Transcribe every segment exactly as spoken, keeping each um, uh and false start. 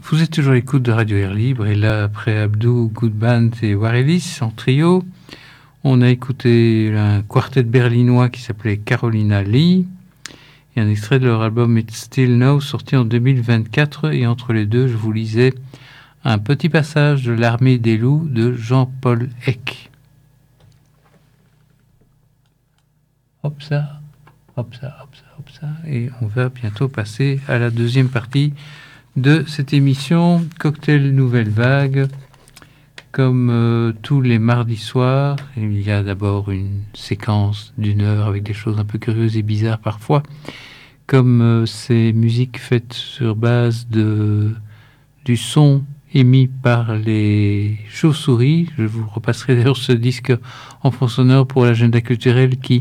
Vous êtes toujours à l'écoute de Radio Air Libre, et là, après Abdou, Good Band et Warelis en trio, on a écouté un quartet berlinois qui s'appelait Carolina Lee, et un extrait de leur album It's Still Now, sorti en deux mille vingt-quatre, et entre les deux, je vous lisais un petit passage de L'Armée des loups de Jean-Paul Eck. Hop ça, hop ça, hop ça, hop ça, et on va bientôt passer à la deuxième partie de cette émission Cocktail Nouvelle Vague. Comme euh, tous les mardis soirs, il y a d'abord une séquence d'une heure avec des choses un peu curieuses et bizarres parfois, comme euh, ces musiques faites sur base de, du son émis par les chauves-souris. Je vous repasserai d'ailleurs ce disque en fond sonore pour l'agenda culturel qui,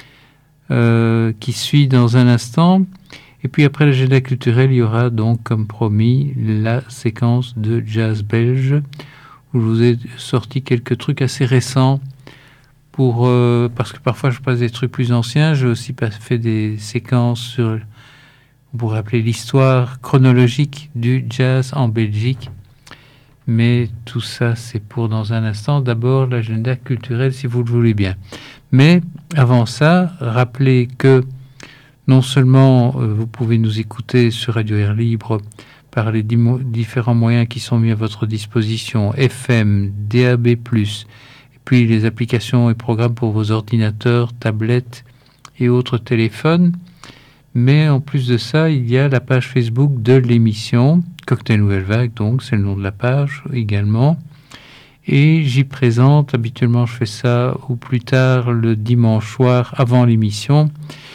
euh, qui suit dans un instant. Et puis après l'agenda culturel, il y aura donc, comme promis, la séquence de jazz belge, où je vous ai sorti quelques trucs assez récents, pour, euh, parce que parfois je passe des trucs plus anciens. J'ai aussi fait des séquences sur, on pourrait appeler l'histoire chronologique du jazz en Belgique. Mais tout ça, c'est pour dans un instant. D'abord, l'agenda culturel, si vous le voulez bien. Mais avant ça, rappelez que non seulement euh, vous pouvez nous écouter sur Radio Air Libre par les dimo- différents moyens qui sont mis à votre disposition, F M, D A B plus, et puis les applications et programmes pour vos ordinateurs, tablettes et autres téléphones, mais en plus de ça, il y a la page Facebook de l'émission, Cocktail Nouvelle Vague, donc c'est le nom de la page également, et j'y présente, habituellement je fais ça au plus tard le dimanche soir avant l'émission.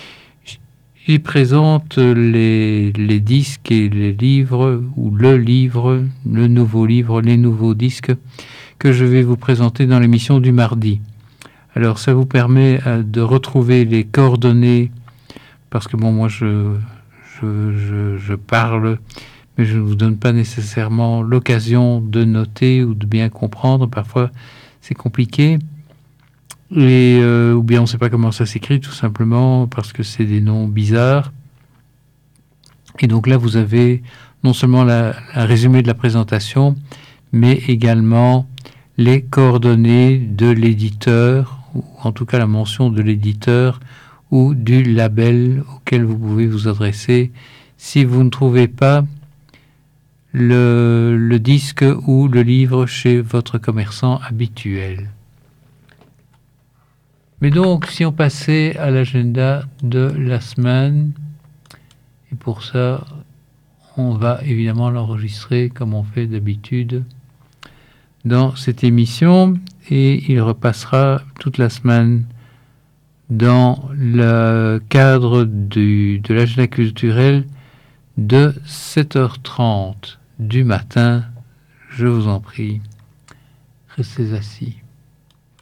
Il présente les, les disques et les livres, ou le livre, le nouveau livre, les nouveaux disques que je vais vous présenter dans l'émission du mardi. Alors ça vous permet de retrouver les coordonnées, parce que bon, moi je, je, je, je parle, mais je ne vous donne pas nécessairement l'occasion de noter ou de bien comprendre. Parfois c'est compliqué. Et, euh, ou bien on ne sait pas comment ça s'écrit, tout simplement parce que c'est des noms bizarres. Et donc là, vous avez non seulement la, la résumé de la présentation, mais également les coordonnées de l'éditeur, ou en tout cas la mention de l'éditeur ou du label auquel vous pouvez vous adresser si vous ne trouvez pas le, le disque ou le livre chez votre commerçant habituel. Mais donc, si on passait à l'agenda de la semaine, et pour ça, on va évidemment l'enregistrer comme on fait d'habitude dans cette émission, et il repassera toute la semaine dans le cadre du, de l'agenda culturel de sept heures trente du matin. Je vous en prie, restez assis.